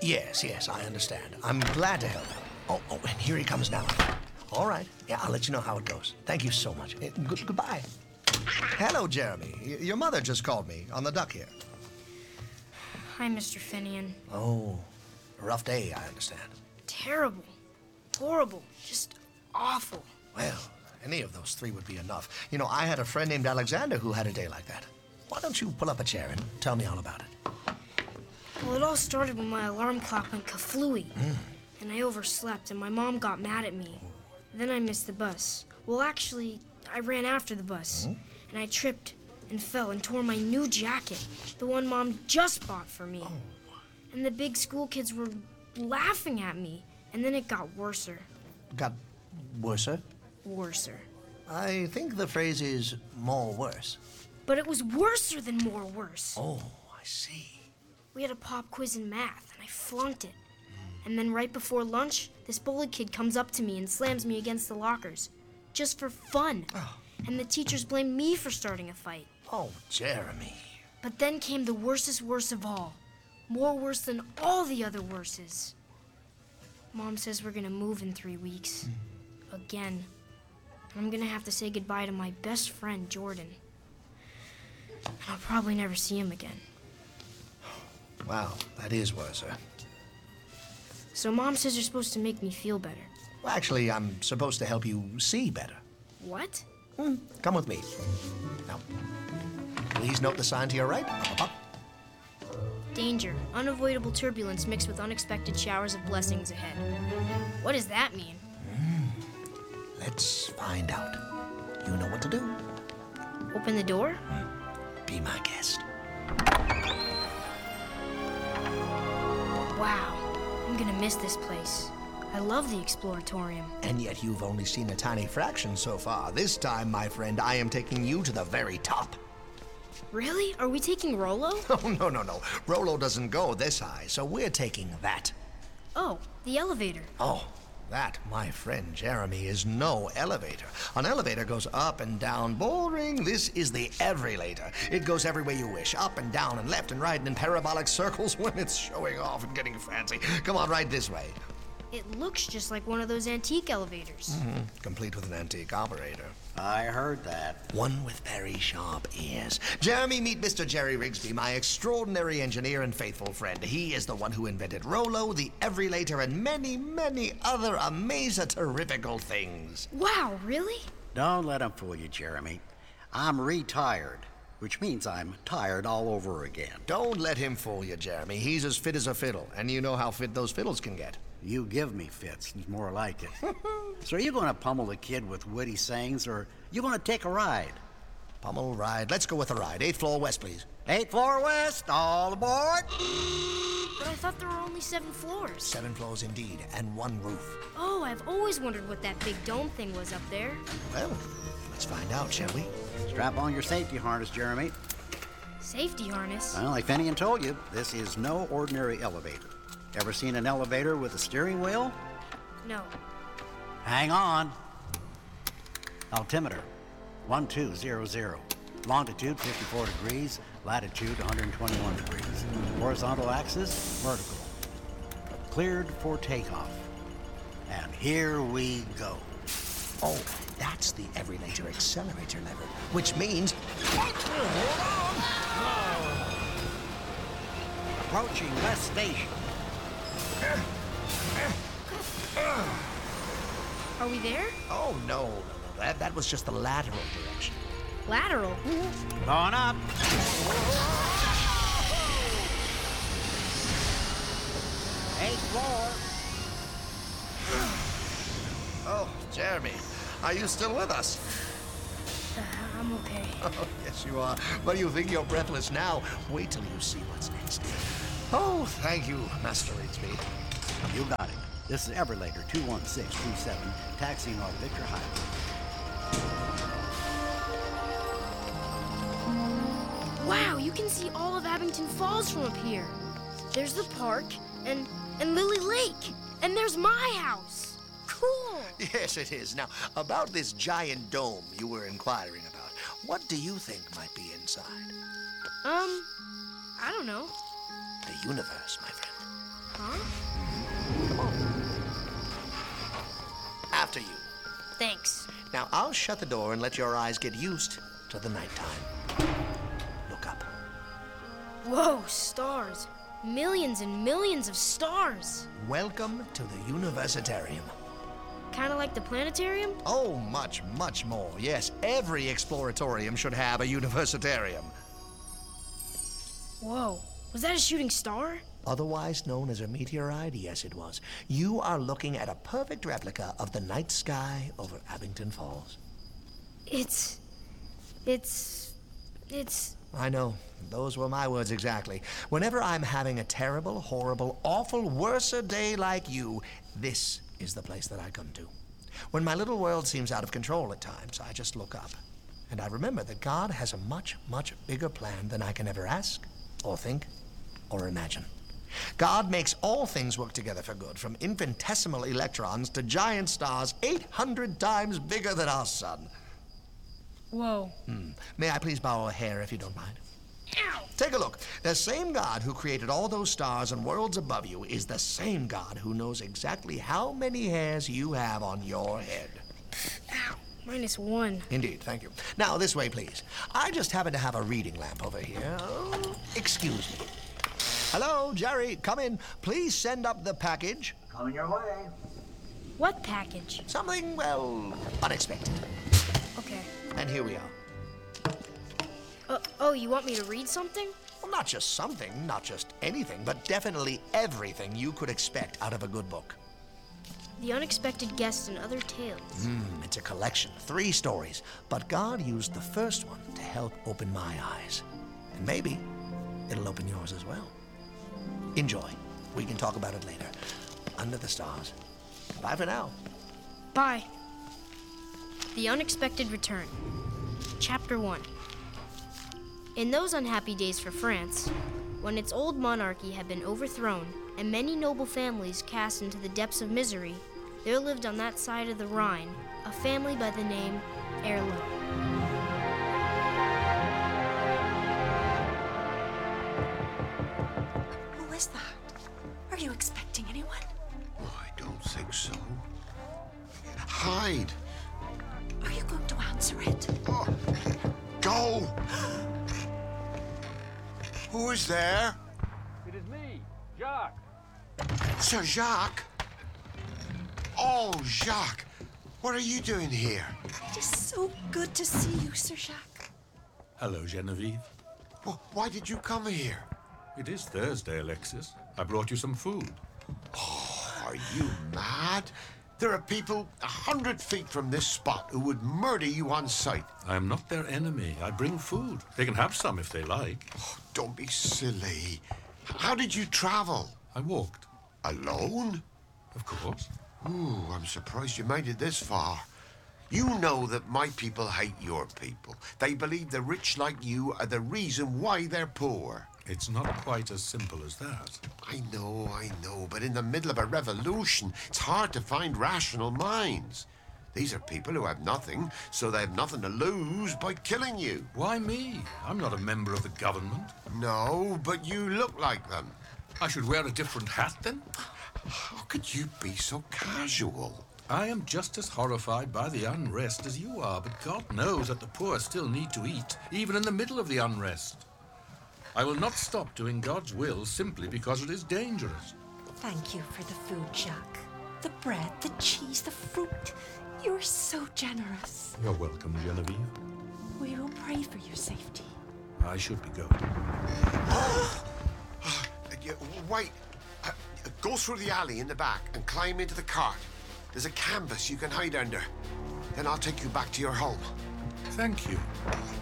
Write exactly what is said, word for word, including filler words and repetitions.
Yes, yes, I understand. I'm glad to help out. Oh, oh, and here he comes now. All right. Yeah, I'll let you know how it goes. Thank you so much. Uh, good, goodbye. Hello, Jeremy. Y- your mother just called me on the duck here. Hi, Mister Finian. Oh, a rough day, I understand. Terrible. Horrible. Just awful. Well, any of those three would be enough. You know, I had a friend named Alexander who had a day like that. Why don't you pull up a chair and tell me all about it? Well, it all started when my alarm clock went kaflooey. Mm. And I overslept, and my mom got mad at me. Then I missed the bus. Well, actually, I ran after the bus. Mm. And I tripped and fell and tore my new jacket, the one Mom just bought for me. Oh. And the big school kids were laughing at me. And then it got worser. Got worser? Worser. I think the phrase is more worse. But it was worser than more worse. Oh, I see. We had a pop quiz in math, and I flunked it. And then right before lunch, this bully kid comes up to me and slams me against the lockers. Just for fun. Oh. And the teachers blame me for starting a fight. Oh, Jeremy. But then came the worstest worst of all. More worse than all the other worses. Mom says we're gonna move in three weeks. Mm. Again. And I'm gonna have to say goodbye to my best friend, Jordan. And I'll probably never see him again. Wow, that is worser. So Mom says you're supposed to make me feel better. Well, actually, I'm supposed to help you see better. What? Hmm. Come with me. Now, please note the sign to your right. Up, up, up. Danger. Unavoidable turbulence mixed with unexpected showers of blessings ahead. What does that mean? Mm. Let's find out. You know what to do. Open the door? Mm. Be my guest. Wow. I'm gonna miss this place. I love the Exploratorium. And yet you've only seen a tiny fraction so far. This time, my friend, I am taking you to the very top. Really? Are we taking Rollo? Oh, no, no, no. Rollo doesn't go this high, so we're taking that. Oh, the elevator. Oh, that, my friend Jeremy, is no elevator. An elevator goes up and down. Boring. This is the Everylator. It goes every way you wish, up and down and left and right and in parabolic circles when it's showing off and getting fancy. Come on, right this way. It looks just like one of those antique elevators. Mm-hmm. Complete with an antique operator. I heard that. One with very sharp ears. Jeremy, meet Mister Jerry Rigsby, my extraordinary engineer and faithful friend. He is the one who invented Rollo, the Everylator, and many, many other amaze-a-terrifical things. Wow, really? Don't let him fool you, Jeremy. I'm retired, which means I'm tired all over again. Don't let him fool you, Jeremy. He's as fit as a fiddle, and you know how fit those fiddles can get. You give me fits, it's more like it. So are you going to pummel the kid with witty sayings, or you going to take a ride? Pummel ride. Let's go with a ride. Eighth floor west, please. Eighth floor west, all aboard! But I thought there were only seven floors. Seven floors indeed, and one roof. Oh, I've always wondered what that big dome thing was up there. Well, let's find out, shall we? Strap on your safety harness, Jeremy. Safety harness? Well, like Finian told you, this is no ordinary elevator. Ever seen an elevator with a steering wheel? No. Hang on. Altimeter, one two zero zero. Longitude, fifty-four degrees. Latitude, one hundred twenty-one degrees. Horizontal axis, vertical. Cleared for takeoff. And here we go. Oh, that's the Everylator accelerator lever, which means... Approaching West Station. Are we there? Oh, no, no, no. That, that was just the lateral direction. Lateral? Going up. Eighth floor. Oh, Jeremy, are you still with us? Uh, I'm okay. Oh, yes, you are. But you think you're breathless now. Wait till you see what's next. Oh, thank you, Master Rigsby. You got it. This is Everlator two one six two seven, taxiing on Victor Highway. Wow, you can see all of Abington Falls from up here. There's the park and and Lily Lake. And there's my house. Cool. Yes, it is. Now, about this giant dome you were inquiring about, what do you think might be inside? Um, I don't know. the universe, my friend. Huh? Come on. After you. Thanks. Now, I'll shut the door and let your eyes get used to the nighttime. Look up. Whoa, stars. Millions and millions of stars. Welcome to the Universitarium. Kind of like the planetarium? Oh, much, much more. Yes, every exploratorium should have a Universitarium. Whoa, was that a shooting star? Otherwise known as a meteorite, yes it was. You are looking at a perfect replica of the night sky over Abington Falls. It's... it's... it's... I know. Those were my words exactly. Whenever I'm having a terrible, horrible, awful, worser day like you, this is the place that I come to. When my little world seems out of control at times, I just look up. And I remember that God has a much, much bigger plan than I can ever ask, or think, or imagine. God makes all things work together for good, from infinitesimal electrons to giant stars eight hundred times bigger than our sun. Whoa. Hmm. May I please borrow a hair if you don't mind? Ow! Take a look. The same God who created all those stars and worlds above you is the same God who knows exactly how many hairs you have on your head. Ow. Minus one. Indeed, thank you. Now, this way, please. I just happen to have a reading lamp over here. Excuse me. Hello, Jerry, come in. Please send up the package. Coming your way. What package? Something, well, unexpected. Okay. And here we are. Uh, oh, you want me to read something? Well, not just something, not just anything, but definitely everything you could expect out of a good book. The Unexpected Guest and Other Tales. Hmm, it's a collection, three stories. But God used the first one to help open my eyes. And maybe it'll open yours as well. Enjoy. We can talk about it later. Under the stars. Bye for now. Bye. The Unexpected Return. Chapter one. In those unhappy days for France, when its old monarchy had been overthrown and many noble families cast into the depths of misery, there lived on that side of the Rhine a family by the name Heirloom. Who is that? Are you expecting anyone? Oh, I don't think so. Hide! Are you going to answer it? Oh, go! Who is there? It is me, Jacques. Sir Jacques? Oh, Jacques, what are you doing here? It is so good to see you, Sir Jacques. Hello, Genevieve. Wh- Why did you come here? It is Thursday, Alexis. I brought you some food. Are you mad? There are people a hundred feet from this spot who would murder you on sight. I am not their enemy. I bring food. They can have some if they like. Oh, don't be silly. How did you travel? I walked. Alone? Of course. Ooh, I'm surprised you made it this far. You know that my people hate your people. They believe the rich like you are the reason why they're poor. It's not quite as simple as that. I know, I know, but in the middle of a revolution, it's hard to find rational minds. These are people who have nothing, so they have nothing to lose by killing you. Why me? I'm not a member of the government. No, but you look like them. I should wear a different hat then? How could you be so casual? I am just as horrified by the unrest as you are, but God knows that the poor still need to eat, even in the middle of the unrest. I will not stop doing God's will simply because it is dangerous. Thank you for the food, Jacques. The bread, the cheese, the fruit. You're so generous. You're welcome, Genevieve. We will pray for your safety. I should be going. Uh, yeah, Wait. Uh, go through the alley in the back and climb into the cart. There's a canvas you can hide under. Then I'll take you back to your home. Thank you.